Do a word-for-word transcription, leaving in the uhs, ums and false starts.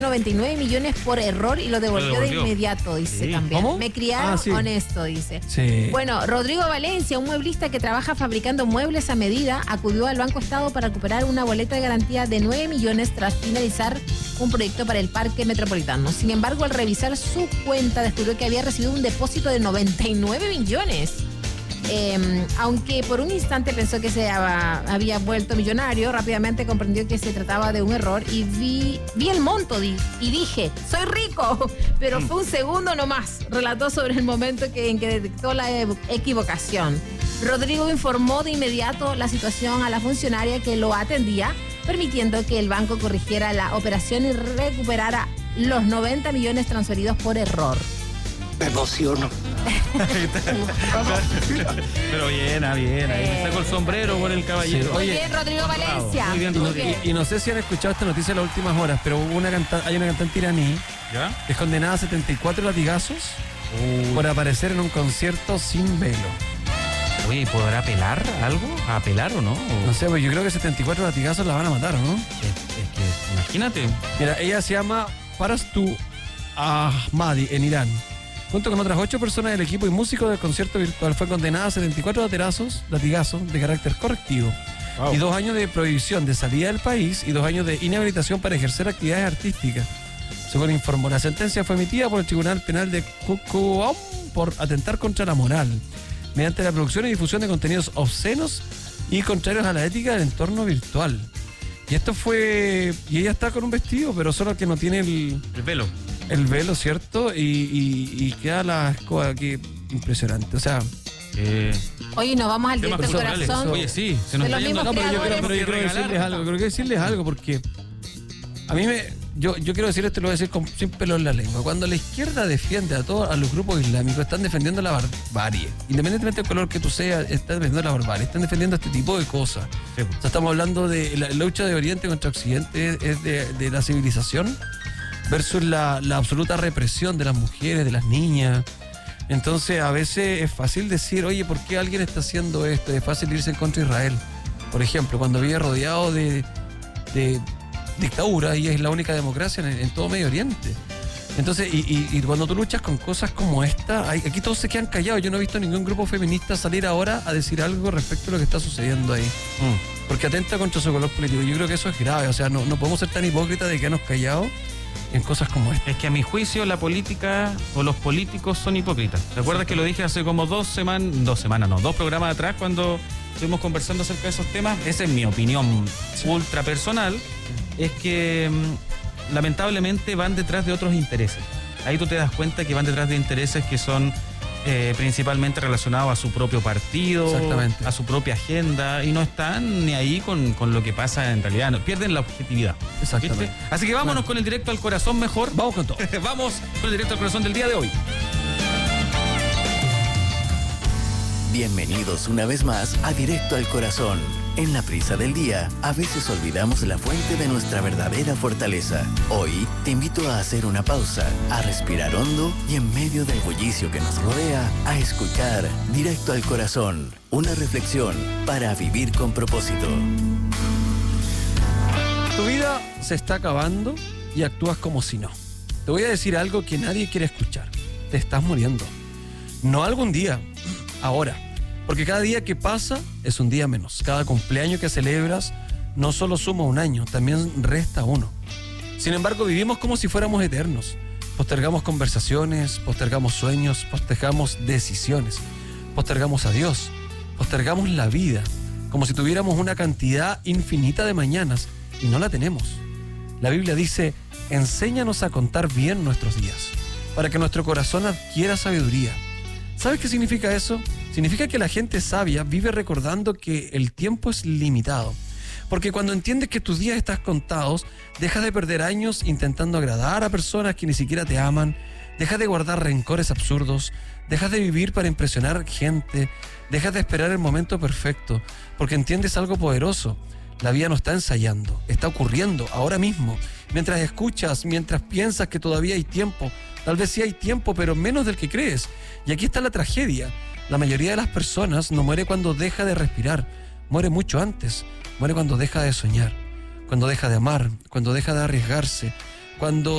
noventa y nueve millones por error y lo devolvió, Lo devolvió. de inmediato, dice Sí. también. ¿Cómo? Me criaron Ah, sí. honesto, dice. Sí. Bueno, Rodrigo Valencia, un mueblista que trabaja fabricando muebles a medida, acudió al Banco Estado para recuperar una boleta de garantía de nueve millones tras finalizar un proyecto para el Parque Metropolitano. Sin embargo, al revisar su cuenta, descubrió que había recibido un depósito de noventa y nueve millones. Eh, aunque por un instante pensó que se había, había vuelto millonario, rápidamente comprendió que se trataba de un error y vi, vi el monto di, y dije, soy rico, pero fue un segundo nomás. Relató sobre el momento que, en que detectó la e- equivocación. Rodrigo informó de inmediato la situación a la funcionaria que lo atendía, permitiendo que el banco corrigiera la operación y recuperara los noventa millones transferidos por error. Me emociono. Pero bien, ah, bien. Ahí me saco el sombrero por el caballero. Sí, Muy Oye, bien, Rodrigo honrado. Valencia. Muy bien, Y no, Muy bien. y- y no sé si han escuchado esta noticia en las últimas horas, pero hubo una canta- hay una cantante iraní ¿Ya? que es condenada a setenta y cuatro latigazos por aparecer en un concierto sin velo. Oye, ¿podrá apelar algo? ¿A apelar o no? O- No sé, pues yo creo que setenta y cuatro latigazos la van a matar, ¿no? Es, es que, imagínate. Mira, ella se llama Parastu Ahmadi en Irán. Junto con otras ocho personas del equipo y músicos del concierto virtual, fue condenada a setenta y cuatro latigazos, latigazos de carácter correctivo Wow. y dos años de prohibición de salida del país y dos años de inhabilitación para ejercer actividades artísticas. Según informó, la sentencia fue emitida por el Tribunal Penal de Kukuam por atentar contra la moral, mediante la producción y difusión de contenidos obscenos y contrarios a la ética del entorno virtual. Y esto fue... Y ella está con un vestido, pero solo que no tiene el, El velo. el velo, ¿cierto? Y, y, y queda la escoba aquí impresionante. O sea... Eh, Oye, nos vamos al temas directo del personales. corazón. Oye, sí, se nos De está los yendo. mismos No, pero yo quiero, creadores. pero yo quiero Regalar. decirles algo, creo que decirles algo, porque a mí me, yo, yo quiero decir esto, lo voy a decir con, sin pelo en la lengua. Cuando la izquierda defiende a todos, a los grupos islámicos, están defendiendo la barbarie. Independientemente del color que tú seas, están defendiendo la barbarie, están defendiendo este tipo de cosas. Sí, pues. O sea, estamos hablando de la, la lucha de Oriente contra Occidente, es, es de, de la civilización versus la, la absoluta represión de las mujeres, de las niñas. Entonces, a veces es fácil decir, oye, ¿por qué alguien está haciendo esto? Es fácil irse en contra de Israel. Por ejemplo, cuando vive rodeado de, de dictadura y es la única democracia en, en todo Medio Oriente. Entonces, y, y, y cuando tú luchas con cosas como esta, hay- aquí todos se quedan callados. Yo no he visto ningún grupo feminista salir ahora a decir algo respecto a lo que está sucediendo ahí. Mm. Porque atenta contra su color político. Yo creo que eso es grave. O sea, no, no podemos ser tan hipócritas de quedarnos callados en cosas como esta. Es que a mi juicio la política o los políticos son hipócritas. ¿Recuerdas que lo dije hace como dos semanas, dos semanas no, dos programas atrás cuando estuvimos conversando acerca de esos temas? Esa es mi opinión ultra personal. Es que mm, lamentablemente van detrás de otros intereses. Ahí tú te das cuenta que van detrás de intereses que son eh, principalmente relacionados a su propio partido, Exactamente. a su propia agenda, y no están ni ahí con, con lo que pasa en realidad. No, pierden la objetividad. Exactamente. ¿Viste? Así que vámonos Claro. con el directo al corazón mejor. Vamos con todo. Vamos con el directo al corazón del día de hoy. Bienvenidos una vez más a Directo al Corazón. En la prisa del día, a veces olvidamos la fuente de nuestra verdadera fortaleza. Hoy te invito a hacer una pausa, a respirar hondo y en medio del bullicio que nos rodea, a escuchar Directo al Corazón. Una reflexión para vivir con propósito. Tu vida se está acabando y actúas como si no. Te voy a decir algo que nadie quiere escuchar. Te estás muriendo. No algún día, ahora. Porque cada día que pasa es un día menos. Cada cumpleaños que celebras no solo suma un año, también resta uno. Sin embargo, vivimos como si fuéramos eternos. Postergamos conversaciones, postergamos sueños, postergamos decisiones, postergamos a Dios, postergamos la vida, como si tuviéramos una cantidad infinita de mañanas y no la tenemos. La Biblia dice, enséñanos a contar bien nuestros días, para que nuestro corazón adquiera sabiduría. ¿Sabes qué significa eso? Significa que la gente sabia vive recordando que el tiempo es limitado. Porque cuando entiendes que tus días están contados, dejas de perder años intentando agradar a personas que ni siquiera te aman, dejas de guardar rencores absurdos, dejas de vivir para impresionar gente, dejas de esperar el momento perfecto, porque entiendes algo poderoso. La vida no está ensayando, está ocurriendo ahora mismo. Mientras escuchas, mientras piensas que todavía hay tiempo, tal vez sí hay tiempo, pero menos del que crees. Y aquí está la tragedia. La mayoría de las personas no muere cuando deja de respirar, muere mucho antes. Muere cuando deja de soñar, cuando deja de amar, cuando deja de arriesgarse, Cuando